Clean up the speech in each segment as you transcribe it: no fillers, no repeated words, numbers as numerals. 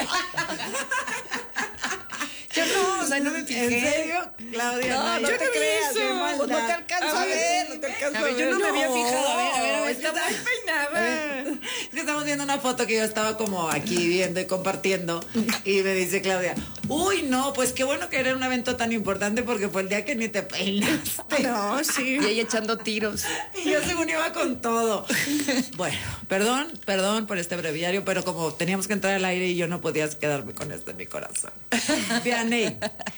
Yo no, o sea, no me fijé. ¿En serio, Claudia? No te creas, qué no te alcanzo a ver, no te alcanzo a ver. Yo no me había fijado. A ver, está muy peinada. Estamos viendo una foto que yo estaba como aquí viendo y compartiendo y me dice Claudia, uy, no, pues qué bueno que era un evento tan importante porque fue el día que ni te peinaste. No, sí. Y ella echando tiros. Y yo según iba con todo. Bueno, perdón por este breviario, pero como teníamos que entrar al aire y yo no podía quedarme con esto en mi corazón. Vianney,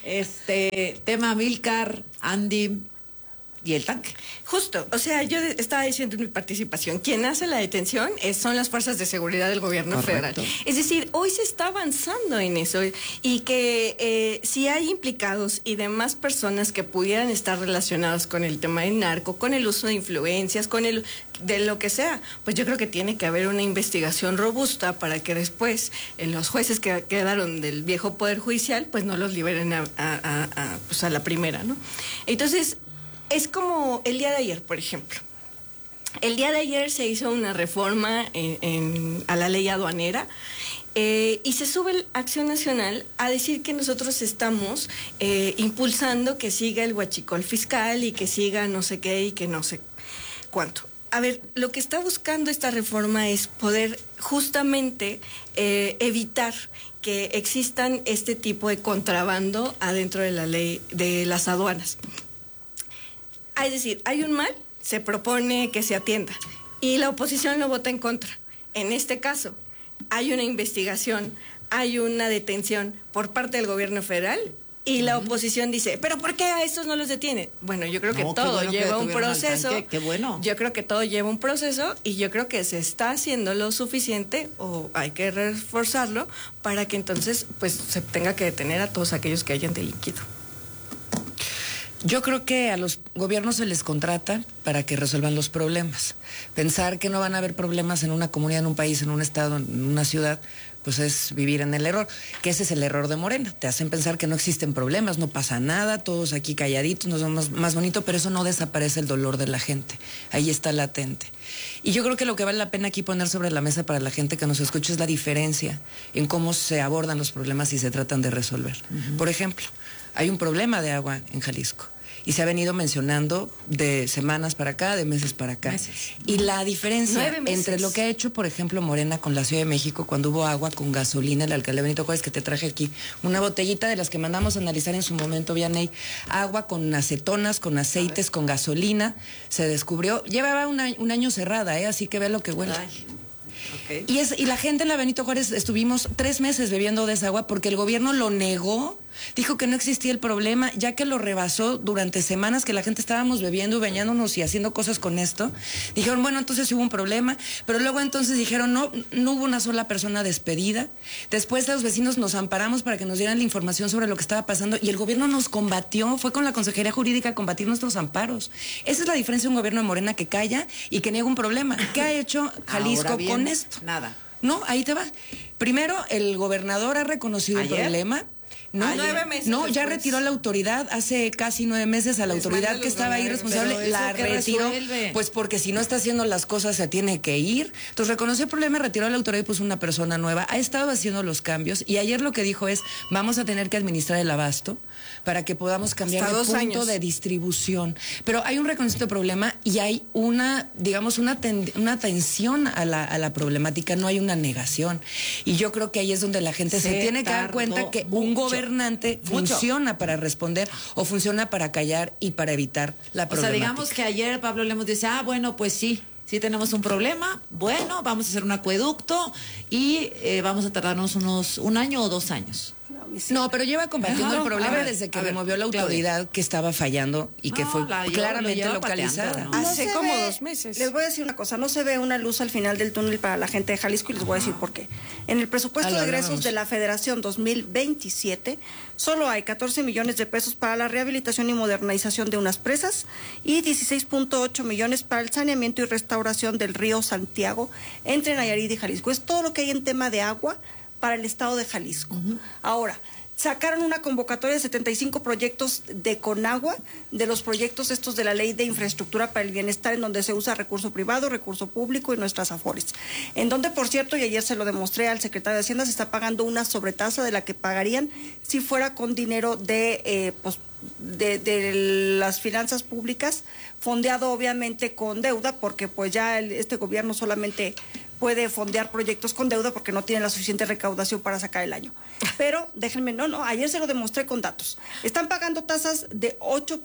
tema Amílcar, Andy y el tanque. Justo, o sea, yo estaba diciendo en mi participación, quien hace la detención son las fuerzas de seguridad del gobierno federal. Es decir, hoy se está avanzando en eso y que si hay implicados y demás personas que pudieran estar relacionadas con el tema del narco, con el uso de influencias, de lo que sea, pues yo creo que tiene que haber una investigación robusta para que después los jueces que quedaron del viejo Poder Judicial, pues no los liberen pues a la primera, ¿no? Entonces, es como el día de ayer, por ejemplo. El día de ayer se hizo una reforma a la ley aduanera y se sube Acción Nacional a decir que nosotros estamos impulsando que siga el huachicol fiscal y que siga no sé qué y que no sé cuánto. A ver, lo que está buscando esta reforma es poder justamente evitar que existan este tipo de contrabando adentro de la ley de las aduanas. Es decir, hay un mal, se propone que se atienda y la oposición lo vota en contra. En este caso, hay una investigación, hay una detención por parte del gobierno federal y la oposición dice, ¿pero por qué a estos no los detienen? Bueno, yo creo que todo lleva un proceso. Qué bueno. Yo creo que todo lleva un proceso y yo creo que se está haciendo lo suficiente o hay que reforzarlo para que entonces pues se tenga que detener a todos aquellos que hayan delinquido. Yo creo que a los gobiernos se les contrata para que resuelvan los problemas. Pensar que no van a haber problemas en una comunidad, en un país, en un estado, en una ciudad, pues es vivir en el error. Que ese es el error de Morena. Te hacen pensar que no existen problemas, no pasa nada, todos aquí calladitos, nos vemos más bonito, pero eso no desaparece el dolor de la gente. Ahí está latente. Y yo creo que lo que vale la pena aquí poner sobre la mesa para la gente que nos escucha es la diferencia en cómo se abordan los problemas y se tratan de resolver. Por ejemplo, hay un problema de agua en Jalisco. Y se ha venido mencionando de semanas para acá, de meses para acá. Y la diferencia entre lo que ha hecho, por ejemplo, Morena con la Ciudad de México, cuando hubo agua con gasolina, el alcalde Benito Juárez, que te traje aquí, una botellita de las que mandamos a analizar en su momento, Vianney, agua con acetonas, con aceites, con gasolina, se descubrió, llevaba un año cerrada, así que ve lo que huele. Okay. Y la gente en la Benito Juárez estuvimos 3 meses bebiendo de esa agua porque el gobierno lo negó, dijo que no existía el problema, ya que lo rebasó durante semanas que la gente estábamos bebiendo y bañándonos y haciendo cosas con esto. Dijeron, bueno, entonces hubo un problema, pero luego entonces dijeron, no hubo una sola persona despedida. Después los vecinos nos amparamos para que nos dieran la información sobre lo que estaba pasando y el gobierno nos combatió, fue con la Consejería Jurídica a combatir nuestros amparos. Esa es la diferencia de un gobierno de Morena que calla y que niega un problema. ¿Qué ha hecho Jalisco con esto? Nada. No, ahí te va. Primero, el gobernador ha reconocido el problema. No, 9 meses no, después. Ya retiró la autoridad hace casi 9 meses a la autoridad que estaba ahí responsable, la retiró, pues porque si no está haciendo las cosas se tiene que ir. Entonces reconoció el problema, retiró a la autoridad y puso una persona nueva. Ha estado haciendo los cambios y ayer lo que dijo es, vamos a tener que administrar el abasto para que podamos cambiar de punto de distribución. Pero hay un reconocimiento de problema y hay una, digamos, una atención a la problemática, no hay una negación. Y yo creo que ahí es donde la gente se tiene que dar cuenta que un gobernante funciona para responder o funciona para callar y para evitar la problemática. O sea, digamos que ayer Pablo Lemos dice, bueno, pues sí tenemos un problema, bueno, vamos a hacer un acueducto y vamos a tardarnos un año o 2 años. No, pero lleva combatiendo el problema desde que removió la autoridad que estaba fallando y que fue claramente localizada. Hace como 2 meses. Les voy a decir una cosa, no se ve una luz al final del túnel para la gente de Jalisco y les voy a decir por qué. En el presupuesto de egresos de la Federación 2027 solo hay 14 millones de pesos para la rehabilitación y modernización de unas presas y 16.8 millones para el saneamiento y restauración del río Santiago entre Nayarit y Jalisco. Es todo lo que hay en tema de agua para el estado de Jalisco. Ahora, sacaron una convocatoria de 75 proyectos de Conagua, de los proyectos estos de la Ley de Infraestructura para el Bienestar, en donde se usa recurso privado, recurso público y nuestras afores. En donde, por cierto, y ayer se lo demostré al secretario de Hacienda, se está pagando una sobretasa de la que pagarían si fuera con dinero de las finanzas públicas, fondeado obviamente con deuda, porque pues ya este gobierno solamente puede fondear proyectos con deuda porque no tiene la suficiente recaudación para sacar el año. Pero déjenme, ayer se lo demostré con datos. Están pagando tasas de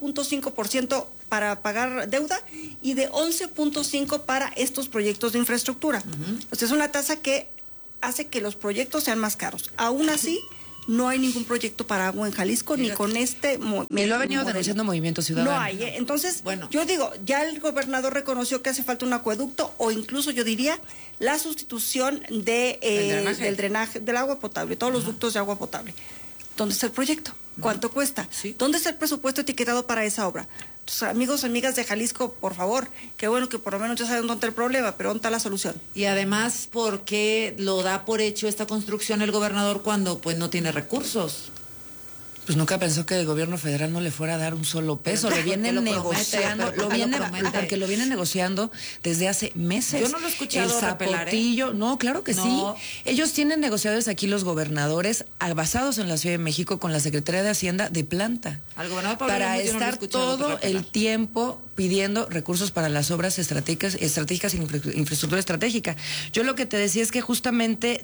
8.5% para pagar deuda y de 11.5% para estos proyectos de infraestructura. O sea, es una tasa que hace que los proyectos sean más caros. Aún así, no hay ningún proyecto para agua en Jalisco, ni con este... Y lo ha venido denunciando Movimiento Ciudadano. No hay, Entonces, yo digo, ya el gobernador reconoció que hace falta un acueducto, o incluso yo diría la sustitución del drenaje, del agua potable, todos los ductos de agua potable. ¿Dónde está el proyecto? ¿Cuánto cuesta? Sí. ¿Dónde está el presupuesto etiquetado para esa obra? Entonces, amigos, amigas de Jalisco, por favor, qué bueno que por lo menos ya saben dónde está el problema, pero ¿dónde está la solución? Y además, ¿por qué lo da por hecho esta construcción el gobernador cuando pues no tiene recursos? Pues nunca pensó que el gobierno federal no le fuera a dar un solo peso. Lo vienen negociando, porque lo vienen negociando desde hace meses. Yo no lo he escuchado el zapotillo, no, claro que sí. Ellos tienen negociados aquí los gobernadores basados en la Ciudad de México con la Secretaría de Hacienda de planta. Al gobernador Pablo para Lemus, estar todo el tiempo pidiendo recursos para las obras estratégicas y infraestructura estratégica. Yo lo que te decía es que justamente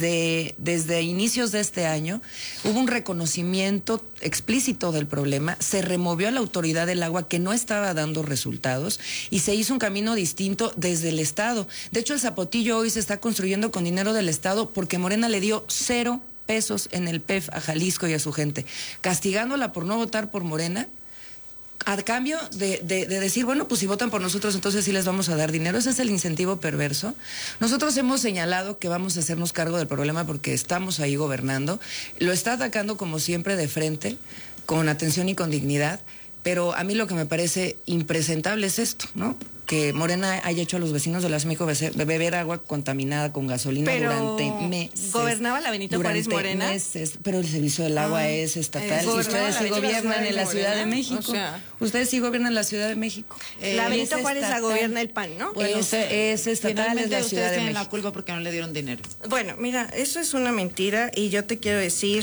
desde inicios de este año hubo un reconocimiento explícito del problema, se removió a la autoridad del agua que no estaba dando resultados y se hizo un camino distinto desde el Estado. De hecho, el Zapotillo hoy se está construyendo con dinero del Estado porque Morena le dio 0 pesos en el PEF a Jalisco y a su gente, castigándola por no votar por Morena, a cambio de decir, bueno, pues si votan por nosotros, entonces sí les vamos a dar dinero. Ese es el incentivo perverso. Nosotros hemos señalado que vamos a hacernos cargo del problema porque estamos ahí gobernando. Lo está atacando como siempre de frente, con atención y con dignidad, pero a mí lo que me parece impresentable es esto, ¿no? Que Morena haya hecho a los vecinos de la México beber agua contaminada con gasolina durante meses. ¿Gobernaba la Benito Juárez Morena? Meses, pero el servicio del agua es estatal. Y ustedes sí gobiernan en la Ciudad de México. O sea, ustedes sí gobiernan en la Ciudad de México. La Benito Juárez la gobierna el PAN, ¿no? Bueno, es estatal, es la Ciudad de México. Tienen la culpa porque no le dieron dinero. Bueno, mira, eso es una mentira y yo te quiero decir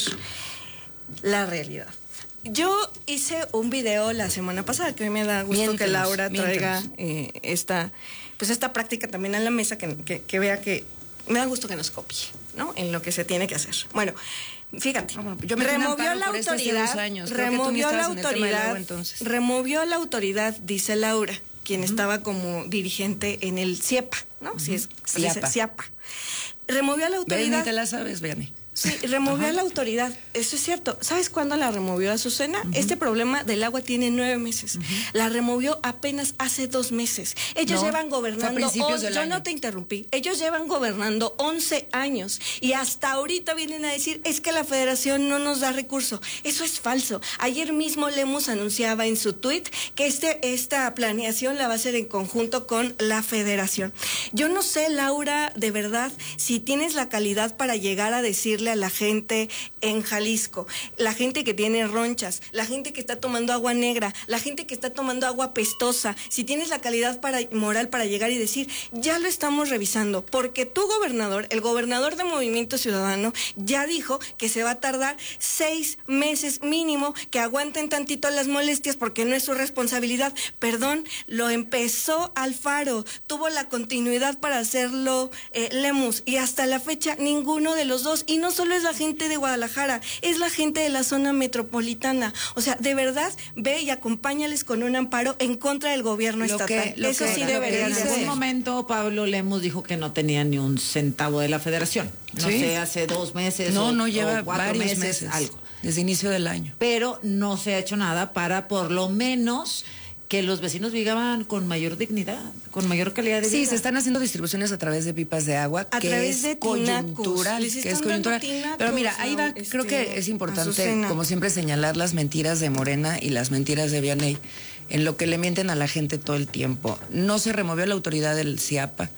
la realidad. Yo hice un video la semana pasada, que hoy me da gusto que Laura traiga esta práctica también a la mesa, que vea que me da gusto que nos copie, ¿no? En lo que se tiene que hacer. Bueno, fíjate, yo me removió la autoridad, dice Laura, quien estaba como dirigente en el CIEPA, ¿no? Si es CIAPA. Removió a la autoridad. Ni te la sabes, Vianney. Sí, removió a la autoridad, eso es cierto. ¿Sabes cuándo la removió, Azucena? Este problema del agua tiene 9 meses. La removió apenas hace 2 meses. Ellos llevan gobernando... Yo no te interrumpí. Ellos llevan gobernando 11 años y hasta ahorita vienen a decir, es que la federación no nos da recurso. Eso es falso. Ayer mismo Lemus anunciaba en su tuit que esta planeación la va a hacer en conjunto con la federación. Yo no sé, Laura, de verdad, si tienes la calidad para llegar a decirle a la gente en Jalisco, la gente que tiene ronchas, la gente que está tomando agua negra, la gente que está tomando agua pestosa, si tienes la calidad moral para llegar y decir, ya lo estamos revisando, porque tu gobernador, el gobernador de Movimiento Ciudadano, ya dijo que se va a tardar 6 meses mínimo, que aguanten tantito las molestias porque no es su responsabilidad. Perdón, lo empezó Alfaro, tuvo la continuidad para hacerlo Lemus, y hasta la fecha ninguno de los dos, y no solo es la gente de Guadalajara, es la gente de la zona metropolitana. O sea, de verdad, ve y acompáñales con un amparo en contra del gobierno estatal. Eso sí debería ser. En algún momento Pablo Lemus dijo que no tenía ni un centavo de la federación. No sé, hace 2 meses. No lleva o 4 varios meses, algo. Desde inicio del año. Pero no se ha hecho nada para por lo menos que los vecinos vivan con mayor dignidad, con mayor calidad de vida. Sí, se están haciendo distribuciones a través de pipas de agua, que es coyuntural, Pero mira, ahí va, creo que es importante, Azucena, como siempre, señalar las mentiras de Morena y las mentiras de Vianney, en lo que le mienten a la gente todo el tiempo. No se removió la autoridad del CIAPA,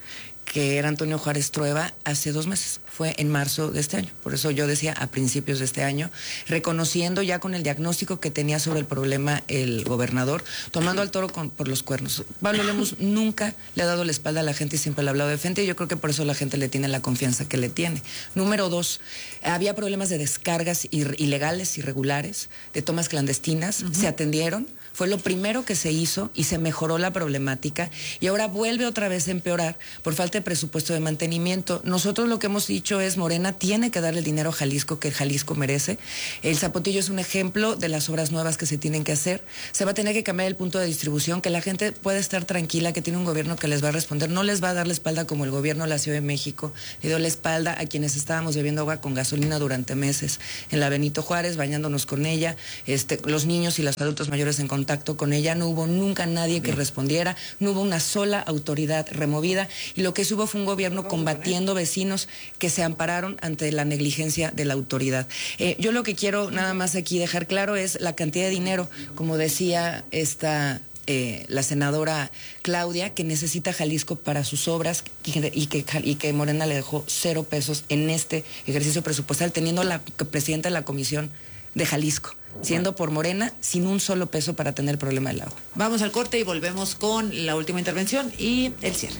que era Antonio Juárez Trueba, hace 2 meses. Fue en marzo de este año. Por eso yo decía a principios de este año, reconociendo ya con el diagnóstico que tenía sobre el problema el gobernador, tomando al toro por los cuernos. Pablo Lemus nunca le ha dado la espalda a la gente y siempre le ha hablado de frente, y yo creo que por eso la gente le tiene la confianza que le tiene. Número 2, había problemas de descargas ilegales, irregulares, de tomas clandestinas, se atendieron. Fue lo primero que se hizo y se mejoró la problemática, y ahora vuelve otra vez a empeorar por falta de presupuesto de mantenimiento. Nosotros lo que hemos dicho es, Morena tiene que darle el dinero a Jalisco que Jalisco merece. El Zapotillo es un ejemplo de las obras nuevas que se tienen que hacer. Se va a tener que cambiar el punto de distribución, que la gente puede estar tranquila, que tiene un gobierno que les va a responder. No les va a dar la espalda como el gobierno de la Ciudad de México le dio la espalda a quienes estábamos bebiendo agua con gasolina durante meses en la Benito Juárez, bañándonos con ella, los niños y los adultos mayores en contacto con ella. No hubo nunca nadie que respondiera, no hubo una sola autoridad removida, y lo que hubo fue un gobierno combatiendo vecinos que se ampararon ante la negligencia de la autoridad. Yo lo que quiero nada más aquí dejar claro es la cantidad de dinero, como decía la senadora Claudia, que necesita Jalisco para sus obras, y que Morena le dejó 0 pesos en este ejercicio presupuestal, teniendo la presidenta de la Comisión de Jalisco, siendo por Morena, sin un solo peso para tener el problema del agua. Vamos al corte y volvemos con la última intervención y el cierre.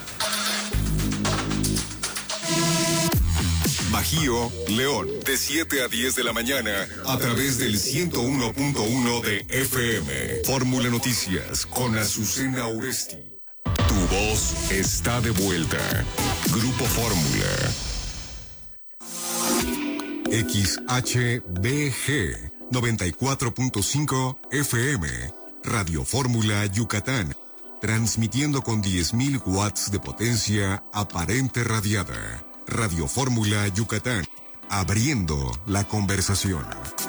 Bajío, León, de 7 a 10 de la mañana, a través del 101.1 de FM. Fórmula Noticias, con Azucena Oresti. Tu voz está de vuelta. Grupo Fórmula. XHBG 94.5 FM, Radio Fórmula Yucatán, transmitiendo con 10.000 watts de potencia aparente radiada. Radio Fórmula Yucatán, abriendo la conversación.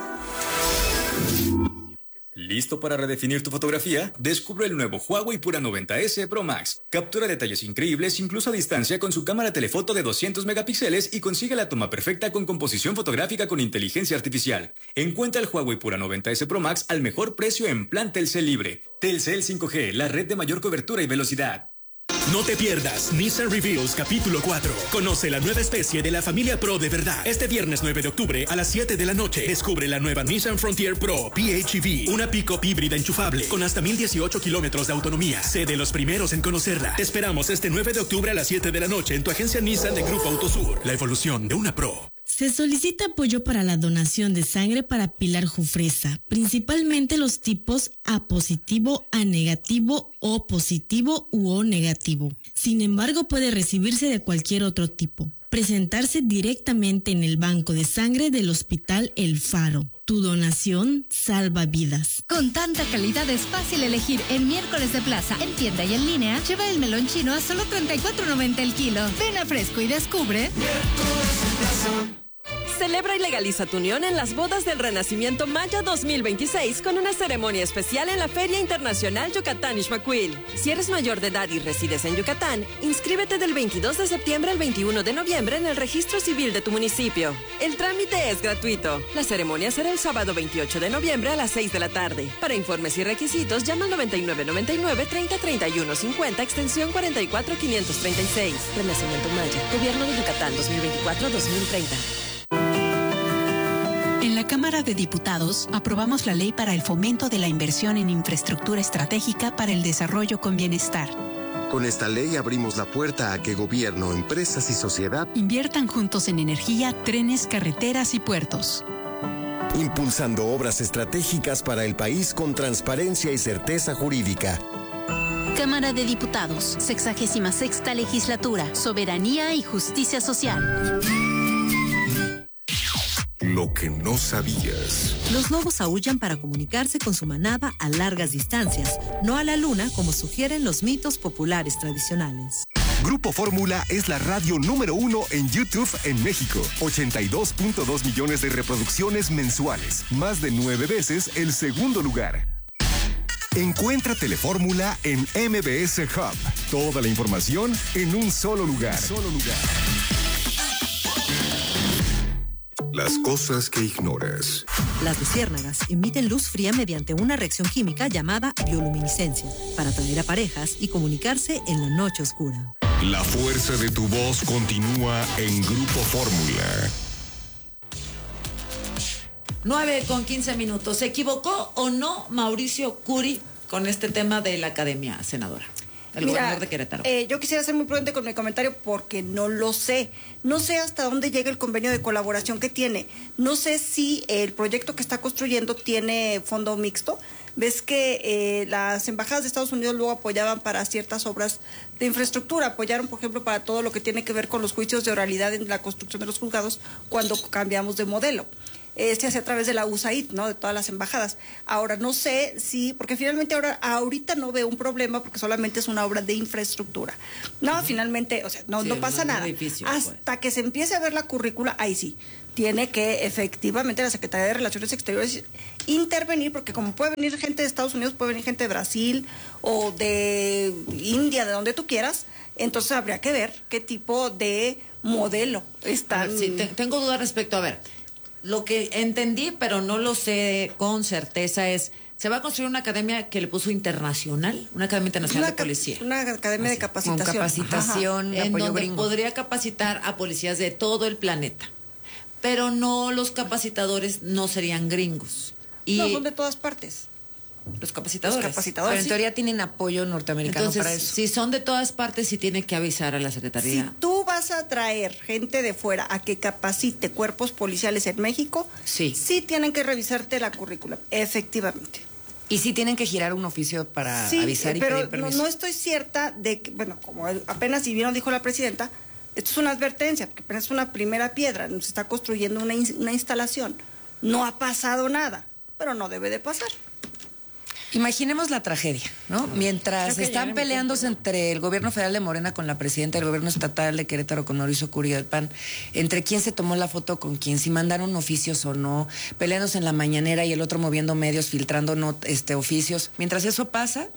¿Listo para redefinir tu fotografía? Descubre el nuevo Huawei Pura 90S Pro Max. Captura detalles increíbles incluso a distancia con su cámara telefoto de 200 megapíxeles y consigue la toma perfecta con composición fotográfica con inteligencia artificial. Encuentra el Huawei Pura 90S Pro Max al mejor precio en plan Telcel Libre. Telcel 5G, la red de mayor cobertura y velocidad. No te pierdas Nissan Reveals capítulo 4. Conoce la nueva especie de la familia Pro de verdad. Este viernes 9 de octubre a las 7 de la noche. Descubre la nueva Nissan Frontier Pro PHEV. Una pick-up híbrida enchufable con hasta 1018 kilómetros de autonomía. Sé de los primeros en conocerla. Te esperamos este 9 de octubre a las 7 de la noche en tu agencia Nissan de Grupo Autosur. La evolución de una Pro. Se solicita apoyo para la donación de sangre para Pilar Jufresa, principalmente los tipos A positivo, A negativo, O positivo u O negativo. Sin embargo, puede recibirse de cualquier otro tipo. Presentarse directamente en el banco de sangre del Hospital El Faro. Tu donación salva vidas. Con tanta calidad es fácil elegir en Miércoles de Plaza. En tienda y en línea, lleva el melón chino a solo $34.90 el kilo. Ven a Fresco y descubre Miércoles de Plaza. Celebra y legaliza tu unión en las bodas del Renacimiento Maya 2026 con una ceremonia especial en la Feria Internacional Yucatán Ixmaquil. Si eres mayor de edad y resides en Yucatán, inscríbete del 22 de septiembre al 21 de noviembre en el registro civil de tu municipio. El trámite es gratuito. La ceremonia será el sábado 28 de noviembre a las 6 de la tarde. Para informes y requisitos, llama al 9999-303150, extensión 44536. Renacimiento Maya, Gobierno de Yucatán 2024-2030. En la Cámara de Diputados aprobamos la ley para el fomento de la inversión en infraestructura estratégica para el desarrollo con bienestar. Con esta ley abrimos la puerta a que gobierno, empresas y sociedad inviertan juntos en energía, trenes, carreteras y puertos. Impulsando obras estratégicas para el país con transparencia y certeza jurídica. Cámara de Diputados, 66ª Legislatura, Soberanía y Justicia Social. Lo que no sabías. Los lobos aúllan para comunicarse con su manada a largas distancias, no a la luna como sugieren los mitos populares tradicionales. Grupo Fórmula es la radio número 1 en YouTube en México. 82.2 millones de reproducciones mensuales. Más de 9 veces el segundo lugar. Encuentra Telefórmula en MBS Hub. Toda la información en un solo lugar. Las cosas que ignoras. Las luciérnagas emiten luz fría mediante una reacción química llamada bioluminiscencia para atraer a parejas y comunicarse en la noche oscura. La fuerza de tu voz continúa en Grupo Fórmula. 9:15. ¿Se equivocó o no Mauricio Curi con este tema de la Academia, senadora? El gobernador de Querétaro. Yo quisiera ser muy prudente con mi comentario porque no lo sé. No sé hasta dónde llega el convenio de colaboración que tiene. No sé si el proyecto que está construyendo tiene fondo mixto. Ves que las embajadas de Estados Unidos luego apoyaban para ciertas obras de infraestructura. Apoyaron, por ejemplo, para todo lo que tiene que ver con los juicios de oralidad en la construcción de los juzgados cuando cambiamos de modelo. Se hace a través de la USAID, ¿no? De todas las embajadas. Ahora, no sé si, porque finalmente ahorita no veo un problema porque solamente es una obra de infraestructura. No, finalmente, o sea, no pasa nada. Hasta que se empiece a ver la currícula, ahí sí. Tiene que efectivamente la Secretaría de Relaciones Exteriores intervenir, porque como puede venir gente de Estados Unidos, puede venir gente de Brasil o de India, de donde tú quieras, entonces habría que ver qué tipo de modelo están. Sí, tengo dudas respecto, a ver, lo que entendí, pero no lo sé con certeza, es, se va a construir una academia que le puso internacional, una academia internacional de policía. Una academia de capacitación. Con capacitación, en apoyo donde gringo. Podría capacitar a policías de todo el planeta. Pero no, los capacitadores no serían gringos. No, son de todas partes. Los capacitadores. Pero en teoría tienen apoyo norteamericano. Entonces, para eso. Si son de todas partes, sí tiene que avisar a la Secretaría. Si tú vas a traer gente de fuera a que capacite cuerpos policiales en México, sí tienen que revisarte la currícula, efectivamente. Y sí tienen que girar un oficio para avisar y pedir permiso. No estoy cierta de que, bueno, como apenas si bien dijo la presidenta, esto es una advertencia, porque apenas es una primera piedra, se está construyendo una instalación. No ha pasado nada, pero no debe de pasar. Imaginemos la tragedia, ¿no? Mientras están peleándose entre el gobierno federal de Morena con la presidenta y el gobierno estatal de Querétaro con Mauricio Curi del PAN, entre quién se tomó la foto con quién, si mandaron oficios o no, peleándose en la mañanera y el otro moviendo medios, filtrando oficios. Mientras eso pasa,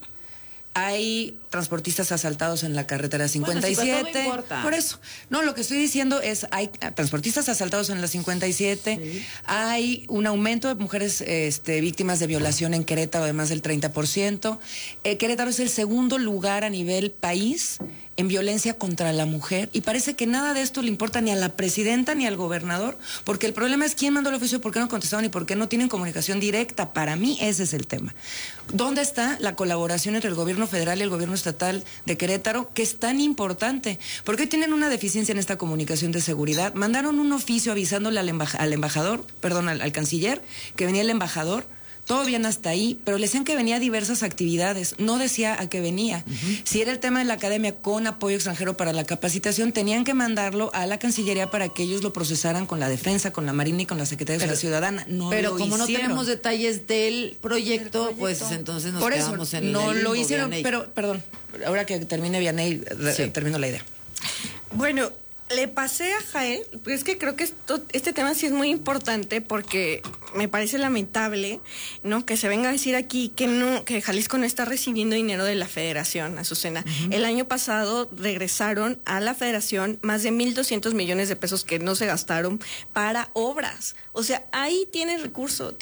hay transportistas asaltados en la carretera 57. Bueno, sí, pero no importa. Por eso. No, lo que estoy diciendo es, hay transportistas asaltados en la 57, hay un aumento de mujeres víctimas de violación en Querétaro de más del 30%. Querétaro es el segundo lugar a nivel país en violencia contra la mujer, y parece que nada de esto le importa ni a la presidenta ni al gobernador, porque el problema es quién mandó el oficio, por qué no contestaron y por qué no tienen comunicación directa. Para mí ese es el tema. ¿Dónde está la colaboración entre el gobierno federal y el gobierno estatal de Querétaro, que es tan importante? Porque hoy tienen una deficiencia en esta comunicación de seguridad. Mandaron un oficio avisándole al embajador, perdón, al canciller, que venía el embajador. Todo bien hasta ahí, pero le decían que venía a diversas actividades, no decía a qué venía. Si era el tema de la academia con apoyo extranjero para la capacitación, tenían que mandarlo a la Cancillería para que ellos lo procesaran con la Defensa, con la Marina y con la Secretaría de Seguridad Ciudadana. Pero como no tenemos detalles del proyecto, pues entonces nos quedamos en el limbo. No lo hicieron, pero, perdón, ahora que termine Vianey, termino la idea. Bueno, le pasé a Jael, pero es que creo que este tema sí es muy importante porque me parece lamentable, ¿no?, que se venga a decir aquí que Jalisco no está recibiendo dinero de la Federación, Azucena. El año pasado regresaron a la Federación más de 1,200 millones de pesos que no se gastaron para obras. O sea, ahí tienen recurso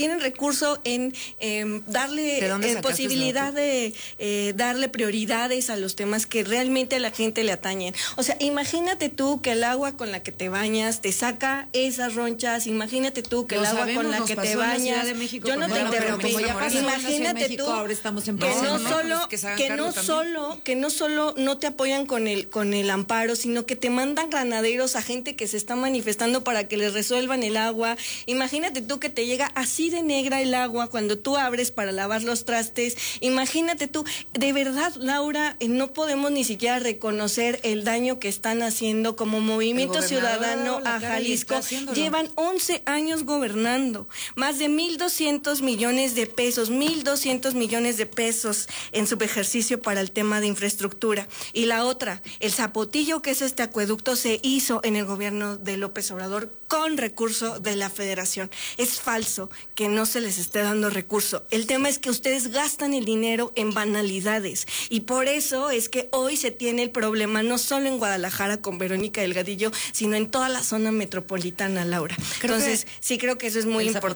en darle posibilidad de darle prioridades a los temas que realmente a la gente le atañen. O sea, imagínate tú que el agua con la que te bañas te saca esas ronchas. Imagínate tú que el agua con la que te bañas. Yo no te interrumpí. Imagínate tú ahora estamos en que no solo no te apoyan con el amparo, sino que te mandan granaderos a gente que se está manifestando para que les resuelvan el agua. Imagínate tú que te llega así de negra el agua cuando tú abres para lavar los trastes. Imagínate tú, de verdad, Laura, no podemos ni siquiera reconocer el daño que están haciendo como Movimiento Ciudadano a Jalisco. Llevan 11 años gobernando, más de 1,200 millones de pesos, 1,200 millones de pesos en su ejercicio para el tema de infraestructura. Y la otra, el zapotillo que es este acueducto se hizo en el gobierno de López Obrador con recurso de la Federación. Es falso que no se les esté dando recurso. El tema es que ustedes gastan el dinero en banalidades y por eso es que hoy se tiene el problema no solo en Guadalajara con Verónica Delgadillo, sino en toda la zona metropolitana, Laura. Entonces, sí creo que eso es muy importante.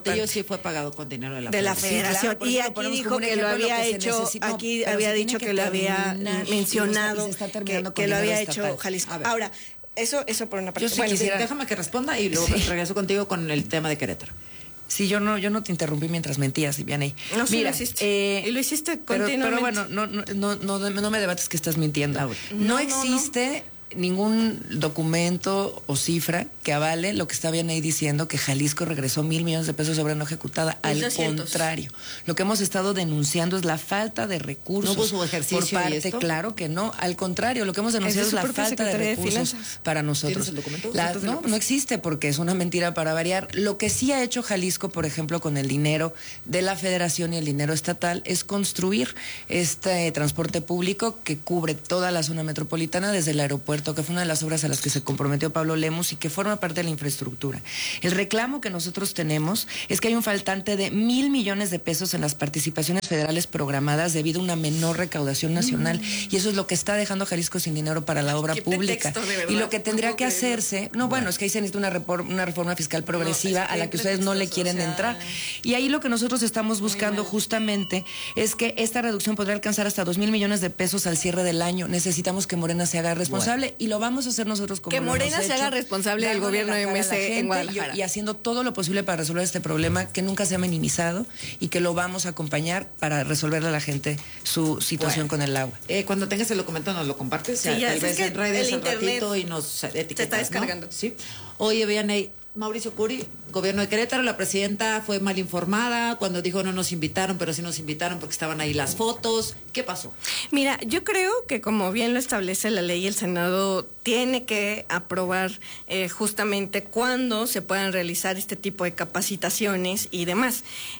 Portillo sí fue pagado con dinero de la Federación. Sí, claro, Y aquí dijo que lo había hecho, aquí había dicho que lo había mencionado, que lo había hecho Jalisco. Ahora, eso por una parte. Yo sí quisiera... Déjame que responda y luego regreso contigo con el tema de Querétaro. Sí, yo no te interrumpí mientras mentías, Vianey. No, sí, mira, lo hiciste. Y lo hiciste continuamente. Pero bueno, no me debates que estás mintiendo. No existe ningún documento o cifra que avale lo que está Vianey diciendo, que Jalisco regresó 1,000 millones de pesos sobre no ejecutada. Al contrario, lo que hemos estado denunciando es la falta de recursos. ¿No hubo su ejercicio por parte? ¿Y esto? Claro que no. Al contrario, lo que hemos denunciado es la falta de recursos para nosotros. ¿Tienes el documento? No existe, porque es una mentira para variar. Lo que sí ha hecho Jalisco, por ejemplo, con el dinero de la Federación y el dinero estatal, es construir este transporte público que cubre toda la zona metropolitana desde el aeropuerto, que fue una de las obras a las que se comprometió Pablo Lemus y que forma parte de la infraestructura. El reclamo que nosotros tenemos es que hay un faltante de 1,000 millones de pesos en las participaciones federales programadas debido a una menor recaudación nacional, y eso es lo que está dejando a Jalisco sin dinero para la obra pública. Y lo que tendría que hacerse, es que ahí se necesita una reforma fiscal progresiva a la que ustedes no le quieren entrar. Y ahí lo que nosotros estamos buscando justamente es que esta reducción podría alcanzar hasta 2,000 millones de pesos al cierre del año. Necesitamos que Morena se haga responsable. Y lo vamos a hacer nosotros como que Morena se haga responsable del gobierno de MC en Guadalajara. Y haciendo todo lo posible para resolver este problema que nunca se ha minimizado, y que lo vamos a acompañar para resolverle a la gente su situación con el agua. Cuando tengas el documento nos lo compartes. Sí, tal vez en redes al ratito y nos etiquetas. Se está descargando. ¿No? Sí. Oye, Vianey, Mauricio Curi, gobierno de Querétaro, la presidenta fue mal informada cuando dijo no nos invitaron, pero sí nos invitaron porque estaban ahí las fotos. ¿Qué pasó? Mira, yo creo que como bien lo establece la ley, el Senado tiene que aprobar justamente cuándo se puedan realizar este tipo de capacitaciones y demás.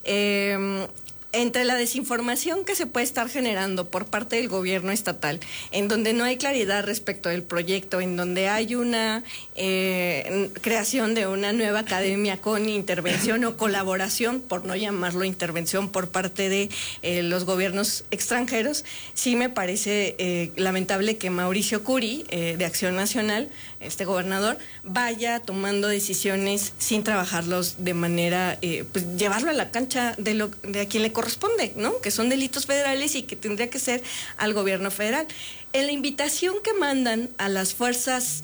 Entre la desinformación que se puede estar generando por parte del gobierno estatal, en donde no hay claridad respecto del proyecto, en donde hay una creación de una nueva academia con intervención o colaboración, por no llamarlo intervención, por parte de los gobiernos extranjeros, sí me parece lamentable que Mauricio Curi, de Acción Nacional, este gobernador, vaya tomando decisiones sin trabajarlos de manera, pues llevarlo a la cancha de a quien le corresponde, ¿no? Que son delitos federales y que tendría que ser al gobierno federal. En la invitación que mandan a las Fuerzas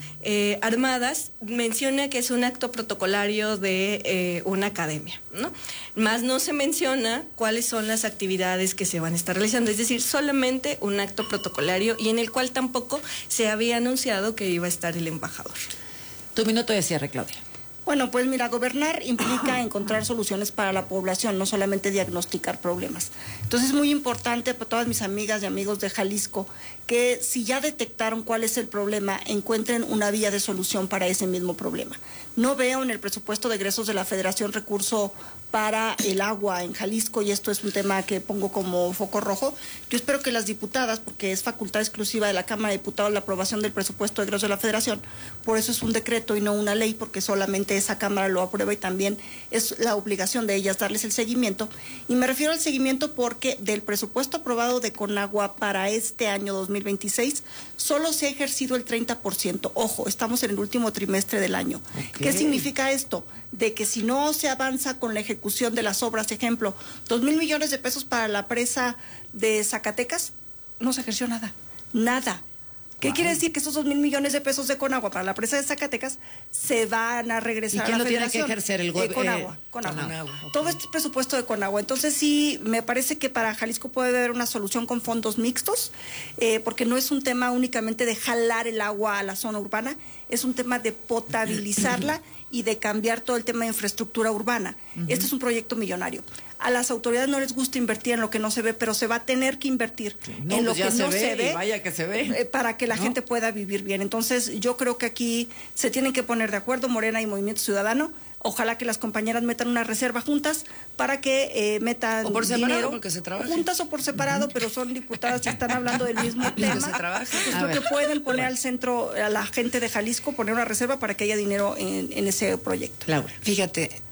Armadas menciona que es un acto protocolario de una academia, ¿no? Más no se menciona cuáles son las actividades que se van a estar realizando, es decir, solamente un acto protocolario, y en el cual tampoco se había anunciado que iba a estar el embajador. Tu minuto de cierre, Claudia. Bueno, pues mira, gobernar implica encontrar soluciones para la población, no solamente diagnosticar problemas. Entonces es muy importante para todas mis amigas y amigos de Jalisco que si ya detectaron cuál es el problema, encuentren una vía de solución para ese mismo problema. No veo en el presupuesto de egresos de la Federación recurso para el agua en Jalisco, y esto es un tema que pongo como foco rojo. Yo espero que las diputadas, porque es facultad exclusiva de la Cámara de Diputados la aprobación del presupuesto de egresos de la Federación, por eso es un decreto y no una ley, porque solamente esa Cámara lo aprueba y también es la obligación de ellas darles el seguimiento. Y me refiero al seguimiento porque del presupuesto aprobado de Conagua para este año 2026, solo se ha ejercido el 30%. Ojo, estamos en el último trimestre del año. Okay. ¿Qué significa esto? De que si no se avanza con la ejecución de las obras, ejemplo, 2,000 millones de pesos para la presa de Zacatecas, no se ejerció nada. Nada. ¿Qué quiere decir? Que esos 2,000 millones de pesos de Conagua para la presa de Zacatecas se van a regresar a la Federación. ¿Y quién lo tiene que ejercer? El gobierno. Conagua. Okay. Todo este presupuesto de Conagua. Entonces sí, me parece que para Jalisco puede haber una solución con fondos mixtos, porque no es un tema únicamente de jalar el agua a la zona urbana, es un tema de potabilizarla y de cambiar todo el tema de infraestructura urbana. Este es un proyecto millonario. A las autoridades no les gusta invertir en lo que no se ve, pero se va a tener que invertir en lo que no se ve, vaya que se ve, para que la gente pueda vivir bien. Entonces, yo creo que aquí se tienen que poner de acuerdo Morena y Movimiento Ciudadano. Ojalá que las compañeras metan una reserva juntas para que metan o por separado, dinero, porque se trabaja. Juntas o por separado, pero son diputadas y están hablando del mismo tema. Se trabaja. Creo que pueden poner al centro a la gente de Jalisco, poner una reserva para que haya dinero en ese proyecto. Laura, fíjate,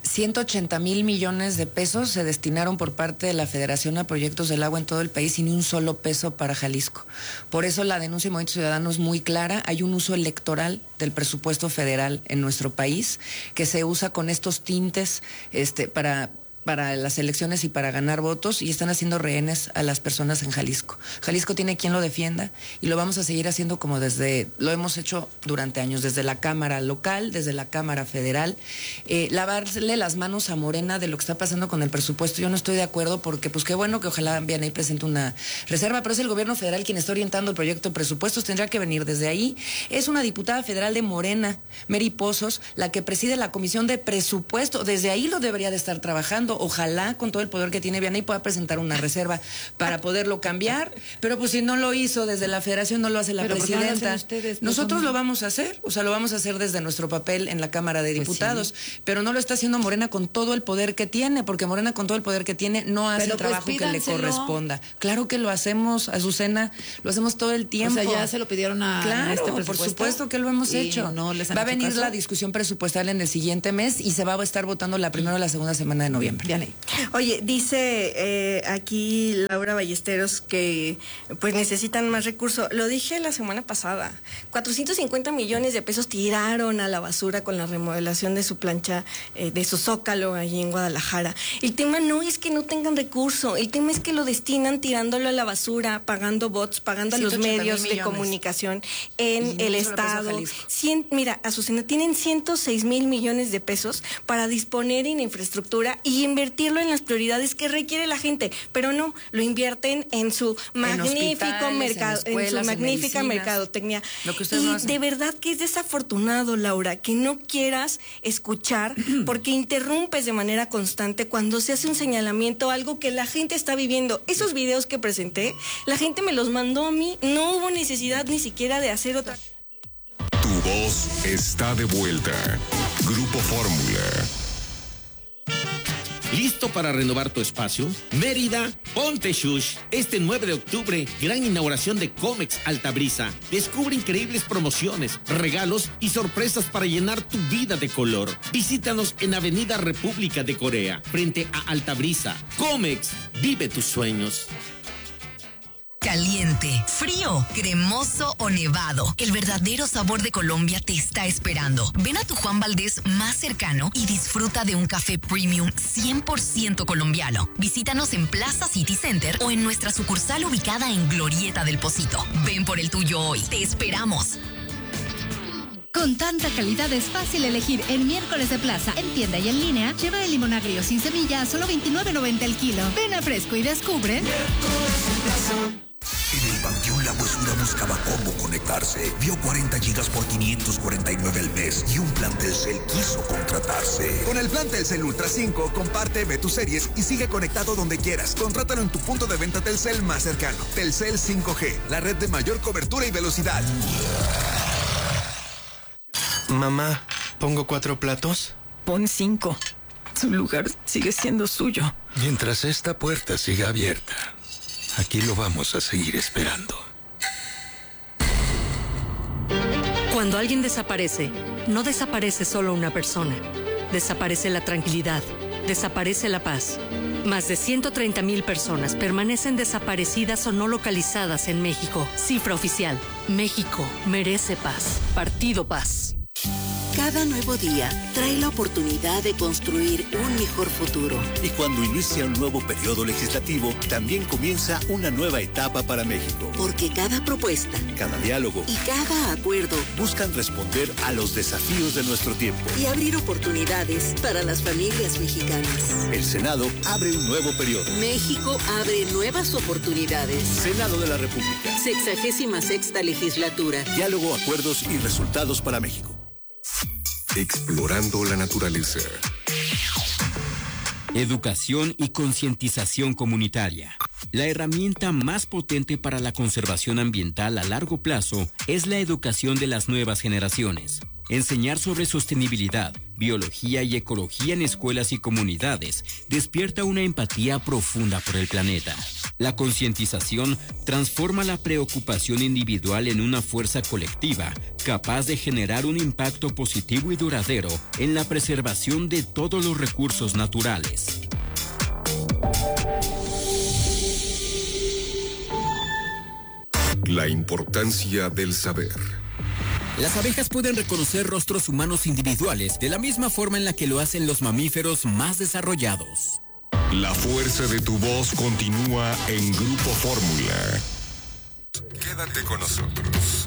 180,000 millones de pesos se destinaron por parte de la Federación a proyectos del agua en todo el país y ni un solo peso para Jalisco. Por eso la denuncia de Movimiento Ciudadano es muy clara. Hay un uso electoral del presupuesto federal en nuestro país que se usa con estos tintes para las elecciones y para ganar votos, y están haciendo rehenes a las personas en Jalisco. Jalisco tiene quien lo defienda y lo vamos a seguir haciendo como lo hemos hecho durante años, desde la Cámara local, desde la Cámara federal. Lavarle las manos a Morena de lo que está pasando con el presupuesto, yo no estoy de acuerdo, porque pues qué bueno que ojalá Vianey presente una reserva, pero es el gobierno federal quien está orientando el proyecto de presupuestos, tendrá que venir desde ahí. Es una diputada federal de Morena, Mary Pozos, la que preside la Comisión de Presupuesto, desde ahí lo debería de estar trabajando. Ojalá con todo el poder que tiene Vianey pueda presentar una reserva para poderlo cambiar, pero pues si no lo hizo desde la Federación, no lo hace la presidenta. Nosotros lo vamos a hacer, lo vamos a hacer desde nuestro papel en la Cámara de Diputados, pero no lo está haciendo Morena con todo el poder que tiene, porque Morena con todo el poder que tiene no hace el trabajo que le corresponda. Claro que lo hacemos, Azucena, lo hacemos todo el tiempo. O sea, ya se lo pidieron a este presupuesto. Por supuesto que lo hemos hecho. No les han va a hecho venir caso. La discusión presupuestal en el siguiente mes y se va a estar votando la primera o la segunda semana de noviembre. Oye, dice aquí Laura Ballesteros que pues necesitan más recursos. Lo dije la semana pasada. 450 millones de pesos tiraron a la basura con la remodelación de su plancha, de su Zócalo allí en Guadalajara. El tema no es que no tengan recurso, el tema es que lo destinan tirándolo a la basura, pagando bots, pagando a los medios de comunicación en el Estado. Mira, Azucena, tienen 106,000 millones de pesos para disponer en infraestructura y invertirlo en las prioridades que requiere la gente, pero no, lo invierten en su magnífico mercado, en su magnífica mercadotecnia. De verdad que es desafortunado, Laura, que no quieras escuchar porque interrumpes de manera constante cuando se hace un señalamiento, algo que la gente está viviendo. Esos videos que presenté, la gente me los mandó a mí, no hubo necesidad ni siquiera de hacer otra. Tu voz está de vuelta. Grupo Fórmula. ¿Listo para renovar tu espacio? Mérida, ponte shush. Este 9 de octubre, gran inauguración de Comex Altabrisa. Descubre increíbles promociones, regalos y sorpresas para llenar tu vida de color. Visítanos en Avenida República de Corea, frente a Altabrisa. Comex, vive tus sueños. Caliente, frío, cremoso o nevado. El verdadero sabor de Colombia te está esperando. Ven a tu Juan Valdez más cercano y disfruta de un café premium 100% colombiano. Visítanos en Plaza City Center o en nuestra sucursal ubicada en Glorieta del Pocito. Ven por el tuyo hoy. Te esperamos. Con tanta calidad es fácil elegir en Miércoles de Plaza. En tienda y en línea, lleva el limón agrio sin semilla a solo $29.90 el kilo. Ven a Fresco y descubre. En el Panteón La Huesura buscaba cómo conectarse. Vio 40 gigas por 549 al mes y un plan Telcel quiso contratarse. Con el plan Telcel Ultra 5, comparte, ve tus series y sigue conectado donde quieras. Contrátalo en tu punto de venta Telcel más cercano. Telcel 5G, la red de mayor cobertura y velocidad. Mamá, ¿pongo 4 platos? Pon 5. Su lugar sigue siendo suyo. Mientras esta puerta siga abierta, aquí lo vamos a seguir esperando. Cuando alguien desaparece, no desaparece solo una persona. Desaparece la tranquilidad, desaparece la paz. Más de 130,000 personas permanecen desaparecidas o no localizadas en México. Cifra oficial. México merece paz. Partido Paz. Cada nuevo día trae la oportunidad de construir un mejor futuro. Y cuando inicia un nuevo periodo legislativo, también comienza una nueva etapa para México. Porque cada propuesta, cada diálogo y cada acuerdo buscan responder a los desafíos de nuestro tiempo y abrir oportunidades para las familias mexicanas. El Senado abre un nuevo periodo. México abre nuevas oportunidades. Senado de la República. 66ª legislatura. Diálogo, acuerdos y resultados para México. Explorando la naturaleza. Educación y concientización comunitaria. La herramienta más potente para la conservación ambiental a largo plazo es la educación de las nuevas generaciones. Enseñar sobre sostenibilidad, biología y ecología en escuelas y comunidades despierta una empatía profunda por el planeta. La concientización transforma la preocupación individual en una fuerza colectiva, capaz de generar un impacto positivo y duradero en la preservación de todos los recursos naturales. La importancia del saber. Las abejas pueden reconocer rostros humanos individuales de la misma forma en la que lo hacen los mamíferos más desarrollados. La fuerza de tu voz continúa en Grupo Fórmula. Quédate con nosotros.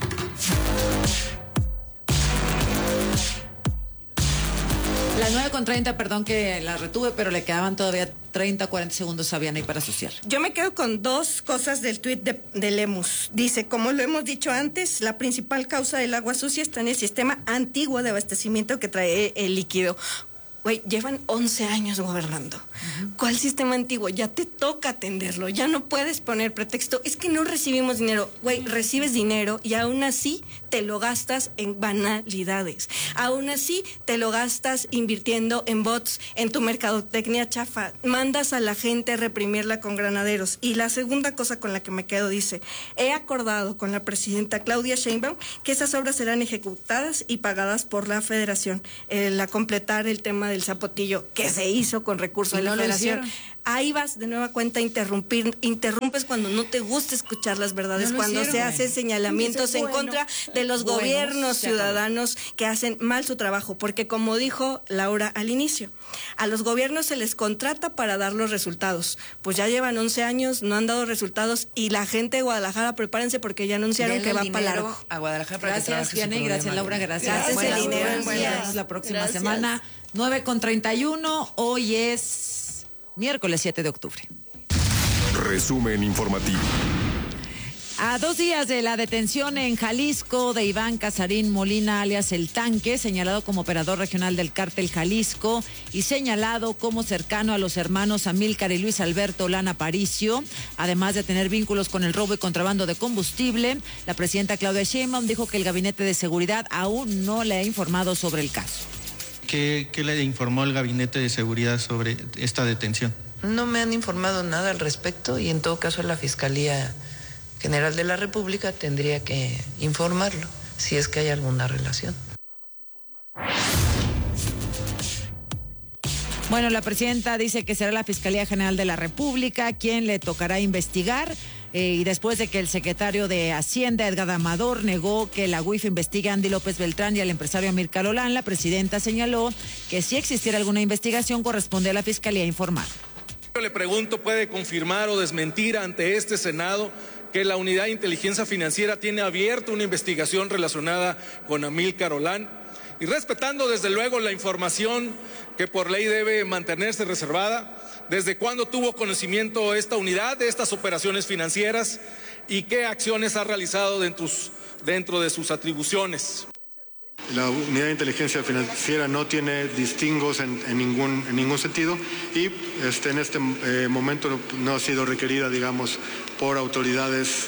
Las 9:30, perdón que la retuve, pero le quedaban todavía 30, 40 segundos a Vianey para su cierre. Yo me quedo con dos cosas del tuit de Lemus. Dice, como lo hemos dicho antes, la principal causa del agua sucia está en el sistema antiguo de abastecimiento que trae el líquido. Güey, llevan 11 años gobernando. ¿Cuál sistema antiguo? Ya te toca atenderlo. Ya no puedes poner pretexto. Es que no recibimos dinero. Güey, recibes dinero y aún así te lo gastas en banalidades. Aún así te lo gastas invirtiendo en bots, en tu mercadotecnia chafa. Mandas a la gente a reprimirla con granaderos. Y la segunda cosa con la que me quedo dice, he acordado con la presidenta Claudia Sheinbaum que esas obras serán ejecutadas y pagadas por la Federación. A completar el tema del zapotillo que se hizo con recursos de la Federación. Ahí vas de nueva cuenta a interrumpes cuando no te gusta escuchar las verdades, cuando se hacen señalamientos en contra de los gobiernos ciudadanos que hacen mal su trabajo, porque como dijo Laura al inicio, a los gobiernos se les contrata para dar los resultados. Pues ya llevan 11 años, no han dado resultados y la gente de Guadalajara, prepárense porque ya anunciaron que va para largo. A Guadalajara para gracias, Vianey, gracias, Laura, gracias. Gracias, el dinero. Nos vemos la próxima semana, 9:31, hoy es miércoles 7 de octubre. Resumen informativo. A 2 días de la detención en Jalisco de Iván Casarín Molina, alias El Tanque, señalado como operador regional del Cártel Jalisco y señalado como cercano a los hermanos Amílcar y Luis Alberto Lana Aparicio, además de tener vínculos con el robo y contrabando de combustible, la presidenta Claudia Sheinbaum dijo que el Gabinete de Seguridad aún no le ha informado sobre el caso. ¿Qué le informó el Gabinete de Seguridad sobre esta detención? No me han informado nada al respecto y en todo caso la Fiscalía General de la República tendría que informarlo si es que hay alguna relación. Bueno, la presidenta dice que será la Fiscalía General de la República quien le tocará investigar. Y después de que el secretario de Hacienda, Edgar Amador, negó que la UIF investigue a Andy López Beltrán y al empresario Amílcar Olán, la presidenta señaló que si existiera alguna investigación corresponde a la Fiscalía informar. Le pregunto, ¿puede confirmar o desmentir ante este Senado que la Unidad de Inteligencia Financiera tiene abierta una investigación relacionada con Amílcar Olán? Y respetando desde luego la información que por ley debe mantenerse reservada, ¿desde cuándo tuvo conocimiento esta unidad de estas operaciones financieras y qué acciones ha realizado dentro de sus atribuciones? La Unidad de Inteligencia Financiera no tiene distingos en ningún sentido y en este momento no ha sido requerida, digamos, por autoridades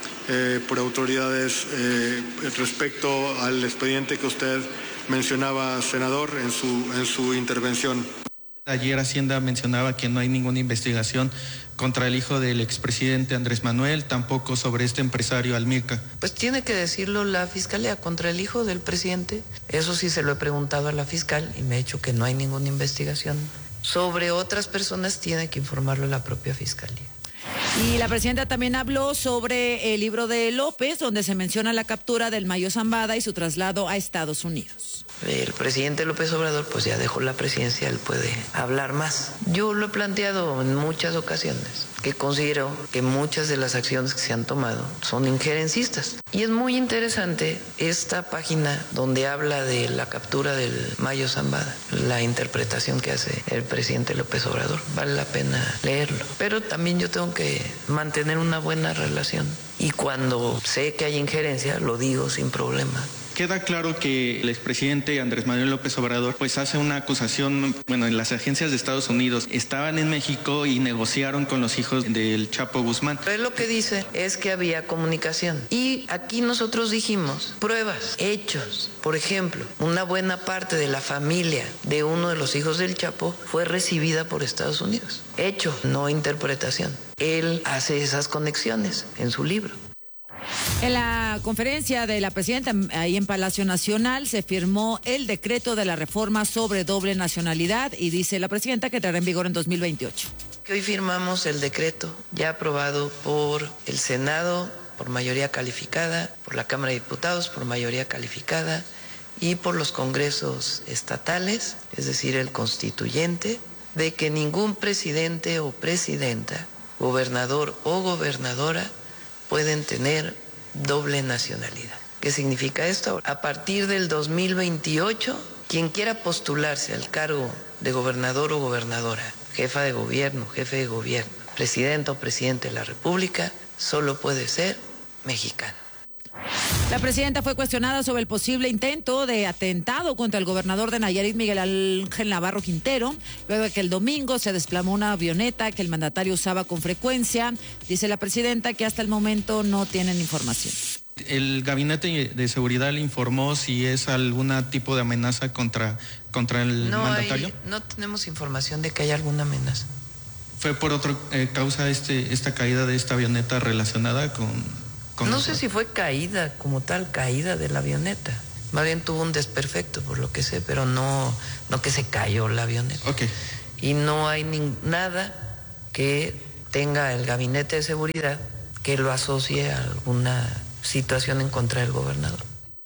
respecto al expediente que usted mencionaba, senador, en su intervención. Ayer Hacienda mencionaba que no hay ninguna investigación contra el hijo del expresidente Andrés Manuel, tampoco sobre este empresario Amílcar. Pues tiene que decirlo la Fiscalía contra el hijo del presidente. Eso sí se lo he preguntado a la fiscal y me ha dicho que no hay ninguna investigación. Sobre otras personas tiene que informarlo la propia Fiscalía. Y la presidenta también habló sobre el libro de López, donde se menciona la captura del Mayo Zambada y su traslado a Estados Unidos. El presidente López Obrador pues ya dejó la presidencia, él puede hablar más. Yo lo he planteado en muchas ocasiones, que considero que muchas de las acciones que se han tomado son injerencistas. Y es muy interesante esta página donde habla de la captura del Mayo Zambada, la interpretación que hace el presidente López Obrador. Vale la pena leerlo. Pero también yo tengo que mantener una buena relación. Y cuando sé que hay injerencia, lo digo sin problema. Queda claro que el expresidente Andrés Manuel López Obrador pues hace una acusación, en las agencias de Estados Unidos estaban en México y negociaron con los hijos del Chapo Guzmán. Pero lo que dice es que había comunicación. Y aquí nosotros dijimos pruebas, hechos. Por ejemplo, una buena parte de la familia de uno de los hijos del Chapo fue recibida por Estados Unidos. Hecho, no interpretación. Él hace esas conexiones en su libro. En la conferencia de la presidenta ahí en Palacio Nacional se firmó el decreto de la reforma sobre doble nacionalidad y dice la presidenta que entrará en vigor en 2028. Hoy firmamos el decreto ya aprobado por el Senado por mayoría calificada, por la Cámara de Diputados por mayoría calificada y por los congresos estatales, es decir, el constituyente, de que ningún presidente o presidenta, gobernador o gobernadora pueden tener doble nacionalidad. ¿Qué significa esto? A partir del 2028, quien quiera postularse al cargo de gobernador o gobernadora, jefa de gobierno, jefe de gobierno, presidente o presidente de la República, solo puede ser mexicano. La presidenta fue cuestionada sobre el posible intento de atentado contra el gobernador de Nayarit, Miguel Ángel Navarro Quintero, luego de que el domingo se desplomó una avioneta que el mandatario usaba con frecuencia. Dice la presidenta que hasta el momento no tienen información. El gabinete de seguridad le informó si es algún tipo de amenaza contra el mandatario. No tenemos información de que haya alguna amenaza. ¿Fue por otra causa esta caída de esta avioneta relacionada con no sé si fue caída como tal, caída de la avioneta. Más bien tuvo un desperfecto, por lo que sé, pero no que se cayó la avioneta. Okay. Y no hay nada que tenga el gabinete de seguridad que lo asocie a alguna situación en contra del gobernador.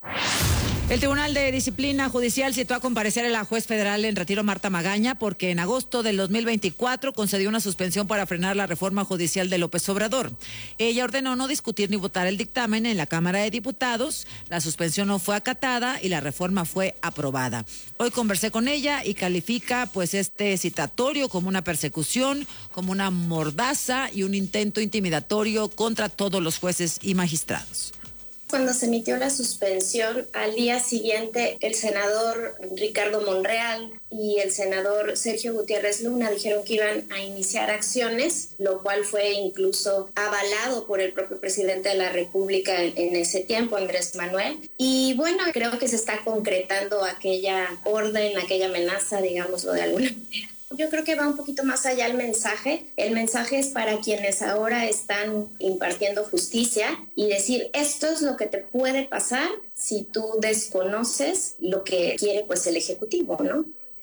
El Tribunal de Disciplina Judicial citó a comparecer a la juez federal en retiro Marta Magaña porque en agosto del 2024 concedió una suspensión para frenar la reforma judicial de López Obrador. Ella ordenó no discutir ni votar el dictamen en la Cámara de Diputados. La suspensión no fue acatada y la reforma fue aprobada. Hoy conversé con ella y califica pues este citatorio como una persecución, como una mordaza y un intento intimidatorio contra todos los jueces y magistrados. Cuando se emitió la suspensión, al día siguiente el senador Ricardo Monreal y el senador Sergio Gutiérrez Luna dijeron que iban a iniciar acciones, lo cual fue incluso avalado por el propio presidente de la República en ese tiempo, Andrés Manuel. Y bueno, creo que se está concretando aquella orden, aquella amenaza, digámoslo de alguna manera. Yo creo que va un poquito más allá el mensaje. El mensaje es para quienes ahora están impartiendo justicia y decir, esto es lo que te puede pasar si tú desconoces lo que quiere pues el Ejecutivo, ¿no?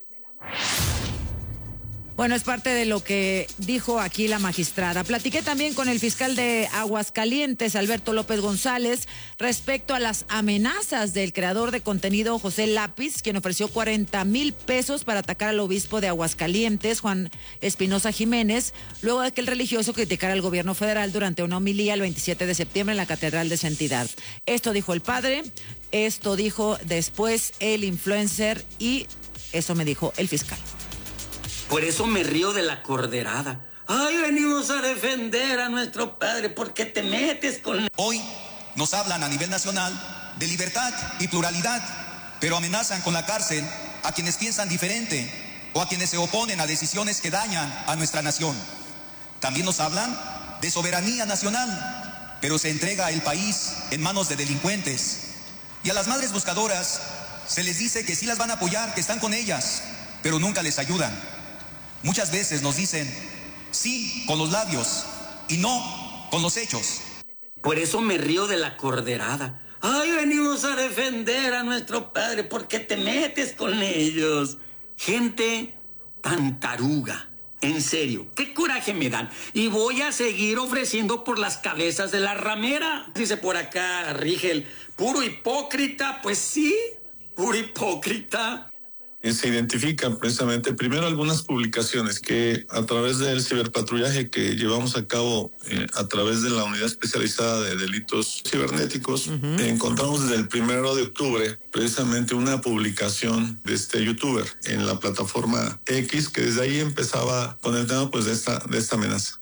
Bueno, es parte de lo que dijo aquí la magistrada. Platiqué también con el fiscal de Aguascalientes, Alberto López González, respecto a las amenazas del creador de contenido José Lápiz, quien ofreció 40,000 pesos para atacar al obispo de Aguascalientes, Juan Espinosa Jiménez, luego de que el religioso criticara al gobierno federal durante una homilía el 27 de septiembre en la catedral de esa entidad. Esto dijo el padre, esto dijo después el influencer y eso me dijo el fiscal. Por eso me río de la corderada. Ay, venimos a defender a nuestro padre porque te metes con... Hoy nos hablan a nivel nacional de libertad y pluralidad, pero amenazan con la cárcel a quienes piensan diferente o a quienes se oponen a decisiones que dañan a nuestra nación. También nos hablan de soberanía nacional, pero se entrega el país en manos de delincuentes. Y a las madres buscadoras se les dice que sí las van a apoyar, que están con ellas, pero nunca les ayudan. Muchas veces nos dicen sí con los labios y no con los hechos. Por eso me río de la corderada. Ay, venimos a defender a nuestro padre porque te metes con ellos. Gente tan taruga. En serio, qué coraje me dan. Y voy a seguir ofreciendo por las cabezas de la ramera. Dice por acá Rigel, puro hipócrita. Pues sí, puro hipócrita. Se identifican precisamente primero algunas publicaciones que a través del ciberpatrullaje que llevamos a cabo a través de la unidad especializada de delitos cibernéticos, encontramos desde el 1 de octubre precisamente una publicación de este youtuber en la plataforma X que desde ahí empezaba con el tema pues de esta amenaza.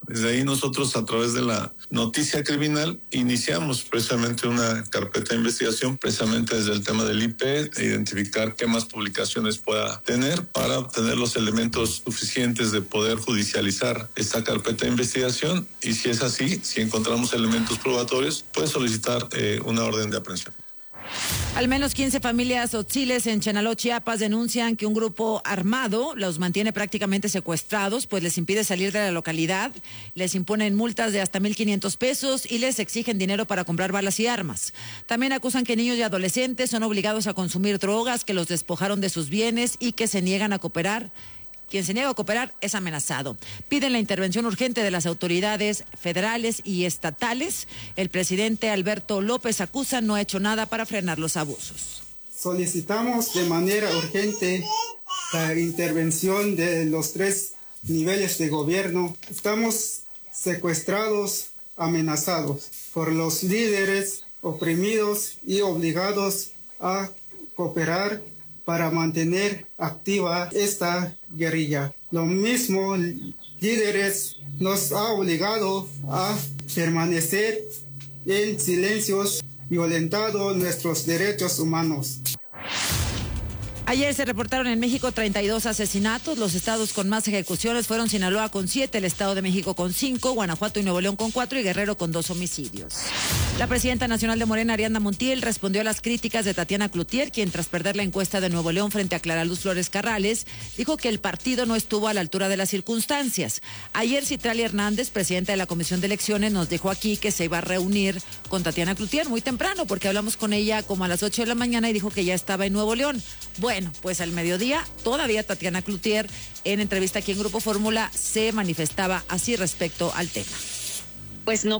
Desde ahí nosotros, a través de la noticia criminal, iniciamos precisamente una carpeta de investigación, precisamente desde el tema del IP, e identificar qué más publicaciones pueda tener para obtener los elementos suficientes de poder judicializar esta carpeta de investigación, y si es así, si encontramos elementos probatorios, puede solicitar una orden de aprehensión. Al menos 15 familias tzotziles en Chenaló, Chiapas, denuncian que un grupo armado los mantiene prácticamente secuestrados, pues les impide salir de la localidad, les imponen multas de hasta 1,500 pesos y les exigen dinero para comprar balas y armas. También acusan que niños y adolescentes son obligados a consumir drogas, que los despojaron de sus bienes y que se niegan a cooperar. Quien se niega a cooperar es amenazado. Piden la intervención urgente de las autoridades federales y estatales. El presidente Alberto López Acuza no ha hecho nada para frenar los abusos. Solicitamos de manera urgente la intervención de los 3 niveles de gobierno. Estamos secuestrados, amenazados por los líderes oprimidos y obligados a cooperar para mantener activa esta guerrilla. Lo mismo, líderes nos ha obligado a permanecer en silencios, violentando nuestros derechos humanos. Ayer se reportaron en México 32 asesinatos. Los estados con más ejecuciones fueron Sinaloa con 7, el Estado de México con 5, Guanajuato y Nuevo León con 4 y Guerrero con 2 homicidios. La presidenta nacional de Morena, Ariadna Montiel, respondió a las críticas de Tatiana Cloutier, quien tras perder la encuesta de Nuevo León frente a Clara Luz Flores Carrales, dijo que el partido no estuvo a la altura de las circunstancias. Ayer Citlali Hernández, presidenta de la Comisión de Elecciones, nos dijo aquí que se iba a reunir con Tatiana Cloutier muy temprano, porque hablamos con ella como a las 8 de la mañana y dijo que ya estaba en Nuevo León. Bueno, pues al mediodía, todavía Tatiana Cloutier, en entrevista aquí en Grupo Fórmula, se manifestaba así respecto al tema. Pues no